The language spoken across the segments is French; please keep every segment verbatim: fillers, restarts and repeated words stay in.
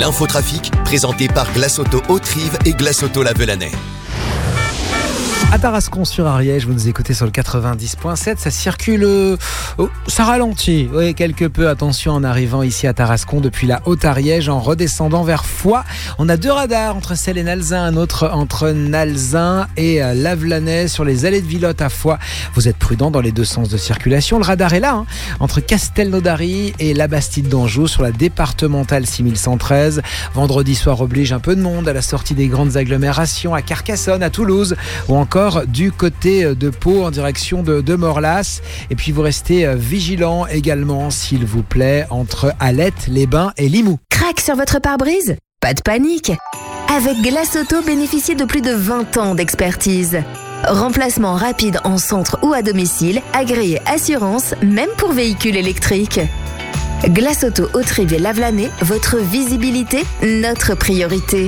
L'infotrafic, présenté par Glace Auto Haute-Rive et Glace Auto Lavelanet. À Tarascon sur Ariège, vous nous écoutez sur le quatre-vingt-dix point sept, ça circule, euh, oh, ça ralentit, oui, quelque peu, attention en arrivant ici à Tarascon depuis la Haute-Ariège, en redescendant vers Foix. On a deux radars entre Celles et Nalzin, un autre entre Nalzin et euh, Lavelanet sur les allées de Villotte à Foix. Vous êtes prudents dans les deux sens de circulation. Le radar est là, hein, entre Castelnaudary et la Bastide d'Anjou sur la départementale six mille cent treize. Vendredi soir oblige un peu de monde à la sortie des grandes agglomérations à Carcassonne, à Toulouse ou encore du côté de Pau en direction de, de Morlas. Et puis vous restez vigilants également, s'il vous plaît, entre Alette, Les Bains et Limoux. Crac sur votre pare-brise ? Pas de panique. Avec Glace Auto, bénéficiez de plus de vingt ans d'expertise. Remplacement rapide en centre ou à domicile, agréé assurance, même pour véhicules électriques. Glace Auto Haute-Rive et Lavelanet, votre visibilité, notre priorité.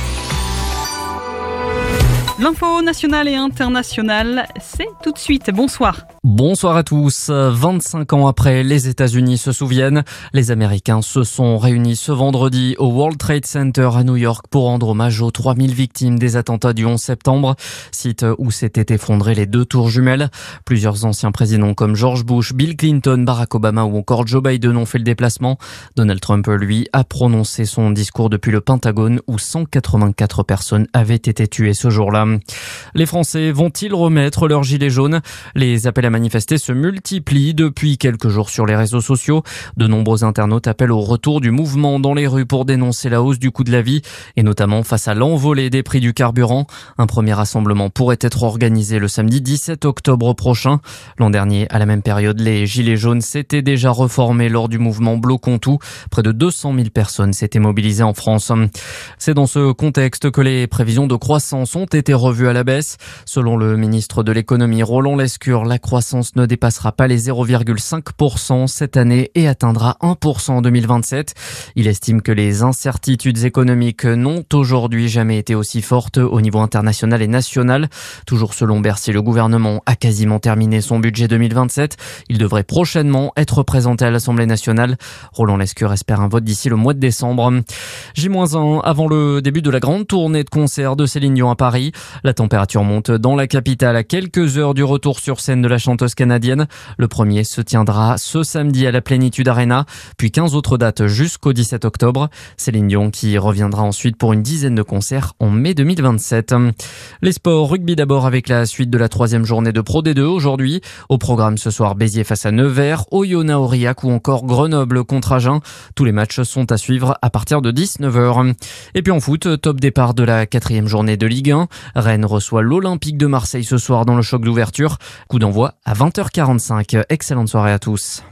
L'info nationale et internationale, c'est tout de suite. Bonsoir. Bonsoir à tous. vingt-cinq ans après, les États-Unis se souviennent. Les Américains se sont réunis ce vendredi au World Trade Center à New York pour rendre hommage aux trois mille victimes des attentats du onze septembre, site où s'étaient effondrées les deux tours jumelles. Plusieurs anciens présidents comme George Bush, Bill Clinton, Barack Obama ou encore Joe Biden ont fait le déplacement. Donald Trump, lui, a prononcé son discours depuis le Pentagone où cent quatre-vingt-quatre personnes avaient été tuées ce jour-là. Les Français vont-ils remettre leur gilet jaune ? Les appels à manifester se multiplient depuis quelques jours sur les réseaux sociaux. De nombreux internautes appellent au retour du mouvement dans les rues pour dénoncer la hausse du coût de la vie et notamment face à l'envolée des prix du carburant. Un premier rassemblement pourrait être organisé le samedi dix-sept octobre prochain. L'an dernier, à la même période, les gilets jaunes s'étaient déjà reformés lors du mouvement Bloquons tout. Près de deux cent mille personnes s'étaient mobilisées en France. C'est dans ce contexte que les prévisions de croissance ont été revues à la baisse. Selon le ministre de l'économie Roland Lescure, la croissance ne dépassera pas les zéro virgule cinq pour cent cette année et atteindra un pour cent en deux mille vingt-sept. Il estime que les incertitudes économiques n'ont aujourd'hui jamais été aussi fortes au niveau international et national. Toujours selon Bercy, le gouvernement a quasiment terminé son budget deux mille vingt-sept. Il devrait prochainement être présenté à l'Assemblée nationale. Roland Lescure espère un vote d'ici le mois de décembre. J moins un avant le début de la grande tournée de concerts de Céline Dion à Paris. La température monte dans la capitale à quelques heures du retour sur scène de la chanteuse canadienne. Le premier se tiendra ce samedi à la Plénitude Arena, puis quinze autres dates jusqu'au dix-sept octobre. Céline Dion qui reviendra ensuite pour une dizaine de concerts en mai deux mille vingt-sept. Les sports, rugby d'abord avec la suite de la troisième journée de Pro D deux aujourd'hui. Au programme ce soir, Béziers face à Nevers, Oyonnax Aurillac ou encore Grenoble contre Agen. Tous les matchs sont à suivre à partir de dix-neuf heures. Et puis en foot, top départ de la quatrième journée de Ligue un. Rennes reçoit l'Olympique de Marseille ce soir dans le choc d'ouverture. Coup d'envoi à vingt heures quarante-cinq. Excellente soirée à tous.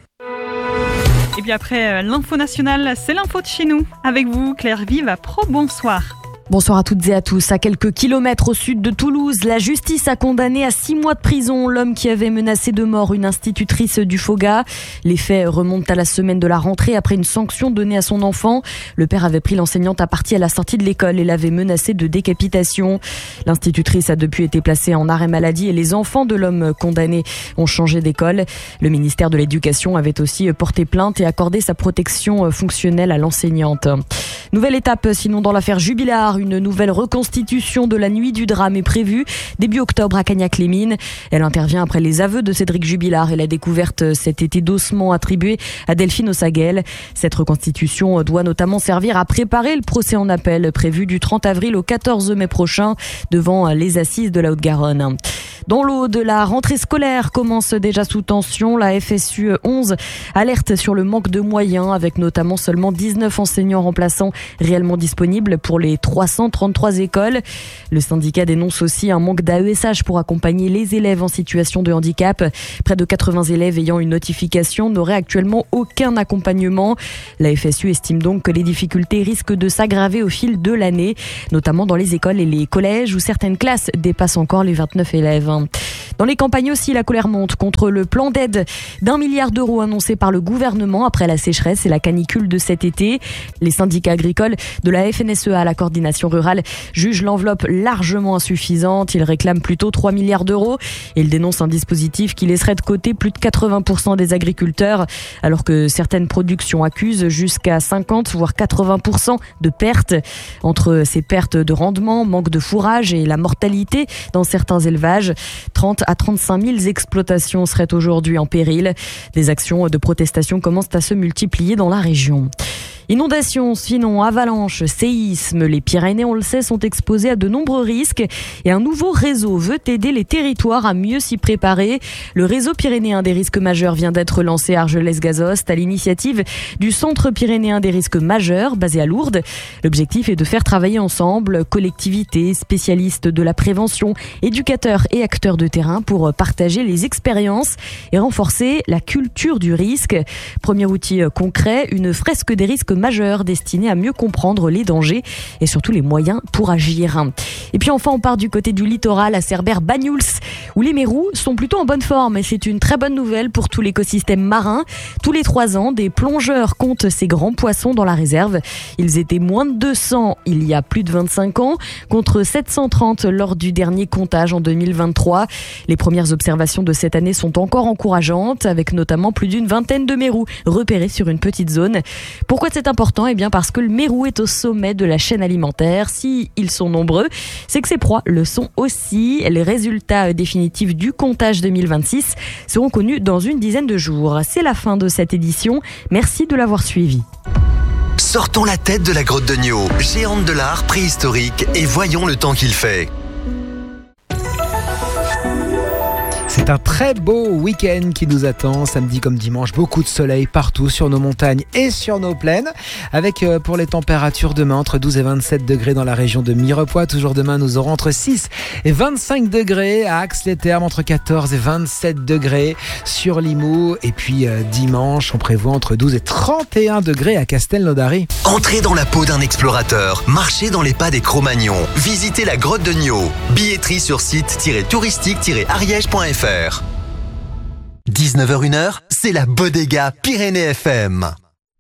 Et puis après l'info nationale, c'est l'info de chez nous. Avec vous, Claire Vive à Pro, bonsoir. Bonsoir à toutes et à tous. À quelques kilomètres au sud de Toulouse, la justice a condamné à six mois de prison l'homme qui avait menacé de mort une institutrice du Foga. Les faits remontent à la semaine de la rentrée après une sanction donnée à son enfant. Le père avait pris l'enseignante à partie à la sortie de l'école et l'avait menacée de décapitation. L'institutrice a depuis été placée en arrêt maladie et les enfants de l'homme condamné ont changé d'école. Le ministère de l'Éducation avait aussi porté plainte et accordé sa protection fonctionnelle à l'enseignante. Nouvelle étape sinon dans l'affaire Jubilard. Une nouvelle reconstitution de la nuit du drame est prévue début octobre à Cagnac-les-Mines. Elle intervient après les aveux de Cédric Jubilard et la découverte cet été d'ossements attribués à Delphine Ossaguel. Cette reconstitution doit notamment servir à préparer le procès en appel prévu du trente avril au quatorze mai prochain devant les assises de la Haute-Garonne. Dans l'Aude, la rentrée scolaire commence déjà sous tension. La F S U onze alerte sur le manque de moyens avec notamment seulement dix-neuf enseignants remplaçants réellement disponibles pour les trois cent trente-trois écoles. Le syndicat dénonce aussi un manque d'A E S H pour accompagner les élèves en situation de handicap. Près de quatre-vingts élèves ayant une notification n'auraient actuellement aucun accompagnement. La F S U estime donc que les difficultés risquent de s'aggraver au fil de l'année, notamment dans les écoles et les collèges où certaines classes dépassent encore les vingt-neuf élèves. Dans les campagnes aussi, la colère monte contre le plan d'aide d'un milliard d'euros annoncé par le gouvernement après la sécheresse et la canicule de cet été. Les syndicats agricoles de la F N S E A à la coordination rurale jugent l'enveloppe largement insuffisante. Ils réclament plutôt trois milliards d'euros et ils dénoncent un dispositif qui laisserait de côté plus de quatre-vingts pour cent des agriculteurs, alors que certaines productions accusent jusqu'à cinquante voire quatre-vingts pour cent de pertes. Entre ces pertes de rendement, manque de fourrage et la mortalité dans certains élevages, trente à trente-cinq mille exploitations seraient aujourd'hui en péril. Des actions de protestation commencent à se multiplier dans la région. Inondations, sinon avalanches, séismes, les Pyrénées, on le sait, sont exposées à de nombreux risques et un nouveau réseau veut aider les territoires à mieux s'y préparer. Le réseau pyrénéen des risques majeurs vient d'être lancé à Argelès-Gazost à l'initiative du Centre pyrénéen des risques majeurs basé à Lourdes. L'objectif est de faire travailler ensemble collectivités, spécialistes de la prévention, éducateurs et acteurs de terrain pour partager les expériences et renforcer la culture du risque. Premier outil concret, une fresque des risques majeur destiné à mieux comprendre les dangers et surtout les moyens pour agir. Et puis enfin, on part du côté du littoral à Cerbère-Banyuls où les mérous sont plutôt en bonne forme et c'est une très bonne nouvelle pour tout l'écosystème marin. Tous les trois ans, des plongeurs comptent ces grands poissons dans la réserve. Ils étaient moins de deux cents il y a plus de vingt-cinq ans contre sept cent trente lors du dernier comptage en deux mille vingt-trois. Les premières observations de cette année sont encore encourageantes avec notamment plus d'une vingtaine de mérous repérés sur une petite zone. Pourquoi c'est important? Eh bien parce que le mérou est au sommet de la chaîne alimentaire. Si ils sont nombreux, c'est que ses proies le sont aussi. Les résultats définitifs du comptage deux mille vingt-six seront connus dans une dizaine de jours. C'est la fin de cette édition. Merci de l'avoir suivi. Sortons la tête de la grotte de Nio, géante de l'art préhistorique, et voyons le temps qu'il fait. C'est un très beau week-end qui nous attend, samedi comme dimanche, beaucoup de soleil partout sur nos montagnes et sur nos plaines, avec euh, pour les températures demain entre douze et vingt-sept degrés dans la région de Mirepoix. Toujours demain, nous aurons entre six et vingt-cinq degrés à Ax-les-Thermes, entre quatorze et vingt-sept degrés sur Limoux, et puis euh, dimanche, on prévoit entre douze et trente et un degrés à Castelnaudary. Entrez dans la peau d'un explorateur, marchez dans les pas des Cro-Magnons, visitez la grotte de Nio. Billetterie sur site-touristique-ariège point f r. dix-neuf heures une, c'est la Bodega Pyrénées F M.